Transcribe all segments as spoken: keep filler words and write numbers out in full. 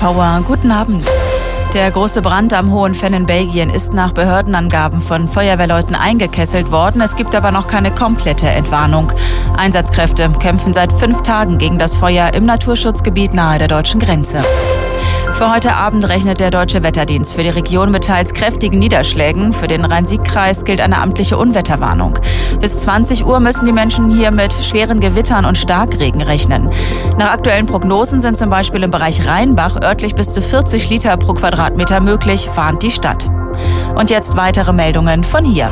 Power. Guten Abend. Der große Brand am Hohenfenn in Belgien ist nach Behördenangaben von Feuerwehrleuten eingekesselt worden. Es gibt aber noch keine komplette Entwarnung. Einsatzkräfte kämpfen seit fünf Tagen gegen das Feuer im Naturschutzgebiet nahe der deutschen Grenze. Für heute Abend rechnet der Deutsche Wetterdienst für die Region mit teils kräftigen Niederschlägen. Für den Rhein-Sieg-Kreis gilt eine amtliche Unwetterwarnung. Bis zwanzig Uhr müssen die Menschen hier mit schweren Gewittern und Starkregen rechnen. Nach aktuellen Prognosen sind zum Beispiel im Bereich Rheinbach örtlich bis zu vierzig Liter pro Quadratmeter möglich, warnt die Stadt. Und jetzt weitere Meldungen von hier.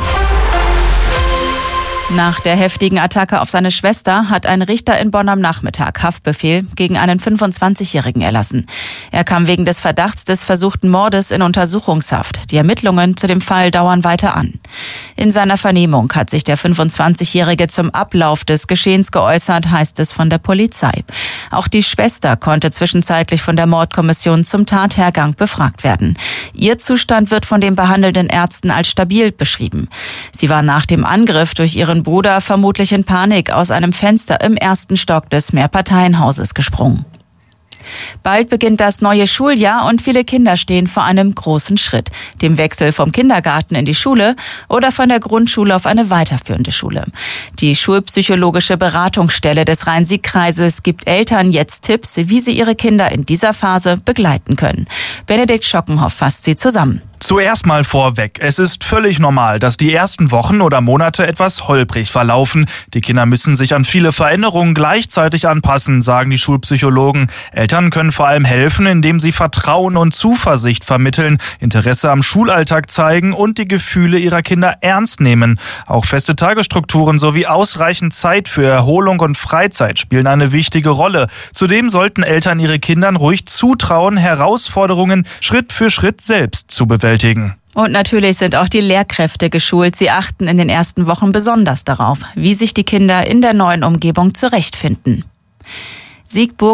Nach der heftigen Attacke auf seine Schwester hat ein Richter in Bonn am Nachmittag Haftbefehl gegen einen fünfundzwanzigjährigen erlassen. Er kam wegen des Verdachts des versuchten Mordes in Untersuchungshaft. Die Ermittlungen zu dem Fall dauern weiter an. In seiner Vernehmung hat sich der fünfundzwanzigjährige zum Ablauf des Geschehens geäußert, heißt es von der Polizei. Auch die Schwester konnte zwischenzeitlich von der Mordkommission zum Tathergang befragt werden. Ihr Zustand wird von den behandelnden Ärzten als stabil beschrieben. Sie war nach dem Angriff durch ihren Bruder vermutlich in Panik aus einem Fenster im ersten Stock des Mehrparteienhauses gesprungen. Bald beginnt das neue Schuljahr und viele Kinder stehen vor einem großen Schritt, dem Wechsel vom Kindergarten in die Schule oder von der Grundschule auf eine weiterführende Schule. Die schulpsychologische Beratungsstelle des Rhein-Sieg-Kreises gibt Eltern jetzt Tipps, wie sie ihre Kinder in dieser Phase begleiten können. Benedikt Schockenhoff fasst sie zusammen. Zuerst mal vorweg, es ist völlig normal, dass die ersten Wochen oder Monate etwas holprig verlaufen. Die Kinder müssen sich an viele Veränderungen gleichzeitig anpassen, sagen die Schulpsychologen. Eltern können vor allem helfen, indem sie Vertrauen und Zuversicht vermitteln, Interesse am Schulalltag zeigen und die Gefühle ihrer Kinder ernst nehmen. Auch feste Tagesstrukturen sowie ausreichend Zeit für Erholung und Freizeit spielen eine wichtige Rolle. Zudem sollten Eltern ihre Kindern ruhig zutrauen, Herausforderungen Schritt für Schritt selbst zu bewältigen. Und natürlich sind auch die Lehrkräfte geschult. Sie achten in den ersten Wochen besonders darauf, wie sich die Kinder in der neuen Umgebung zurechtfinden. Siegburg